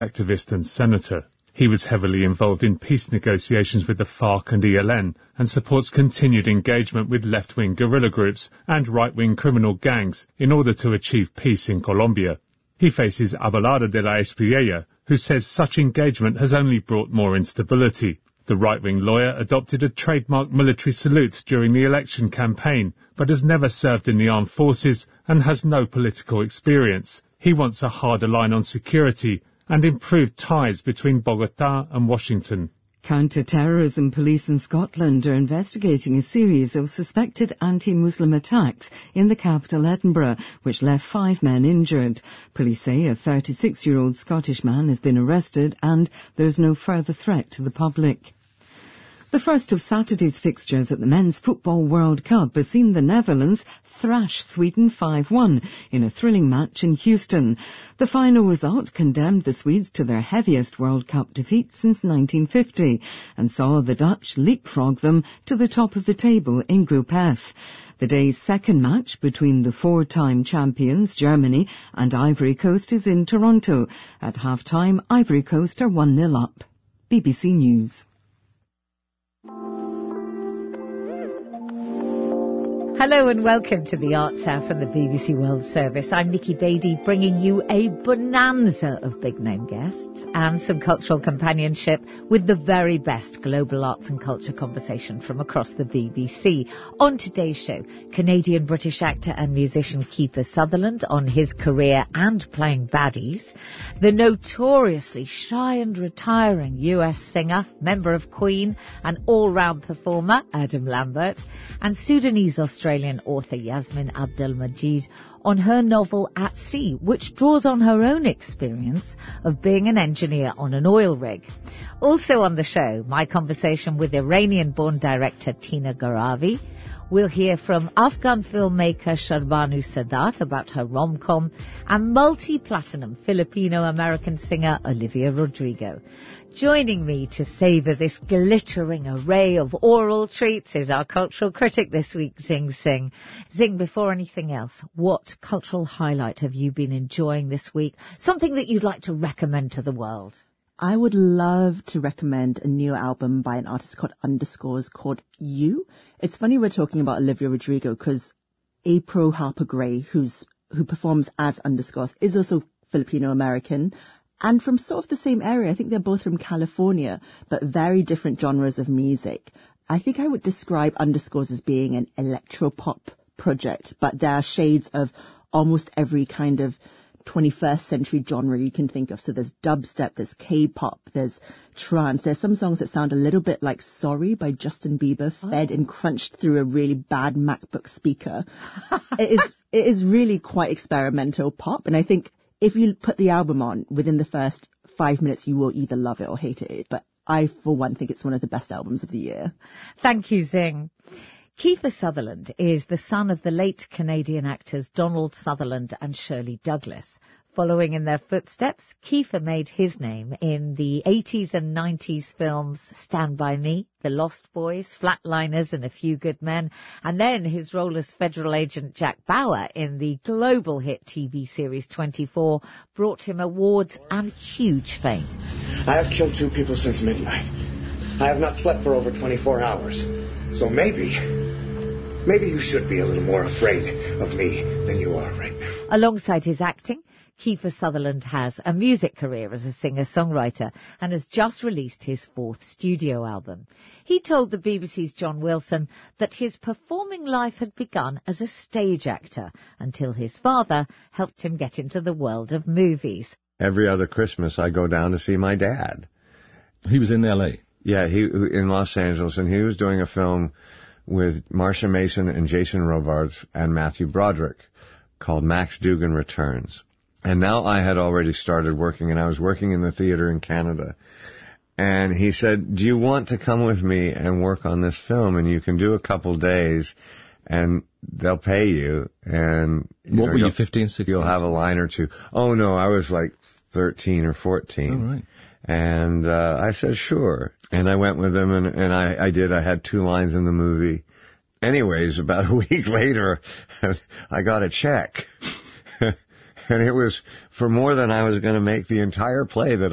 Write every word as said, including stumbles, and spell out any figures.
activist and senator. He was heavily involved in peace negotiations with the FARC and E L N and supports continued engagement with left-wing guerrilla groups and right-wing criminal gangs in order to achieve peace in Colombia. He faces Abelardo de la Espriella, who says such engagement has only brought more instability. The right-wing lawyer adopted a trademark military salute during the election campaign, but has never served in the armed forces and has no political experience. He wants a harder line on security and improved ties between Bogota and Washington. Counter-terrorism police in Scotland are investigating a series of suspected anti-Muslim attacks in the capital Edinburgh, which left five men injured. Police say a thirty-six-year-old Scottish man has been arrested and there is no further threat to the public. The first of Saturday's fixtures at the Men's Football World Cup has seen the Netherlands thrash Sweden five one in a thrilling match in Houston. The final result condemned the Swedes to their heaviest World Cup defeat since nineteen fifty and saw the Dutch leapfrog them to the top of the table in Group F. The day's second match between the four-time champions Germany and Ivory Coast is in Toronto. At half-time, Ivory Coast are one nil up. B B C News. Hello and welcome to the Arts Hour from the B B C World Service. I'm Nikki Beattie, bringing you a bonanza of big-name guests and some cultural companionship with the very best global arts and culture conversation from across the B B C. On today's show, Canadian-British actor and musician Kiefer Sutherland on his career and playing baddies, the notoriously shy and retiring U S singer, member of Queen and all-round performer Adam Lambert, and Sudanese-Australian author Yasmin Abdel-Majid on her novel At Sea, which draws on her own experience of being an engineer on an oil rig. Also on the show, my conversation with Iranian-born director Tina Garavi. We'll hear from Afghan filmmaker Sharbanu Sadat about her rom-com and multi-platinum Filipino-American singer Olivia Rodrigo. Joining me to savour this glittering array of oral treats is our cultural critic this week, Zing Singh. Zing, before anything else, what cultural highlight have you been enjoying this week? Something that you'd like to recommend to the world? I would love to recommend a new album by an artist called Underscores called You. It's funny we're talking about Olivia Rodrigo because April Harper Gray, who's who performs as Underscores, is also Filipino-American and from sort of the same area. I think they're both from California, but very different genres of music. I think I would describe Underscores as being an electropop project, but there are shades of almost every kind of twenty-first century genre you can think of. So there's dubstep, there's K-pop, there's trance. There's some songs that sound a little bit like Sorry by Justin Bieber, fed oh. and crunched through a really bad MacBook speaker. it is it is really quite experimental pop, and I think if you put the album on, within the first five minutes you will either love it or hate it. But I, for one, think it's one of the best albums of the year. Thank you, Zing. Kiefer Sutherland is the son of the late Canadian actors Donald Sutherland and Shirley Douglas. Following in their footsteps, Kiefer made his name in the eighties and nineties films Stand By Me, The Lost Boys, Flatliners and A Few Good Men, and then his role as federal agent Jack Bauer in the global hit T V series twenty-four brought him awards and huge fame. I have killed two people since midnight. I have not slept for over twenty-four hours. So maybe, maybe you should be a little more afraid of me than you are right now. Alongside his acting, Kiefer Sutherland has a music career as a singer-songwriter and has just released his fourth studio album. He told the B B C's John Wilson that his performing life had begun as a stage actor until his father helped him get into the world of movies. Every other Christmas I go down to see my dad. He was in L A? Yeah, he in Los Angeles, and he was doing a film with Marsha Mason and Jason Robards and Matthew Broderick called Max Dugan Returns. And now I had already started working, and I was working in the theater in Canada. And he said, do you want to come with me and work on this film? And you can do a couple days, and they'll pay you. And you What know, were you, fifteen, sixteen? You'll have a line or two. Oh, no, I was like thirteen or fourteen. Oh, right. And uh, I said, sure. And I went with him, and, and I, I did. I had two lines in the movie. Anyways, about a week later, I got a check. And it was for more than I was going to make the entire play that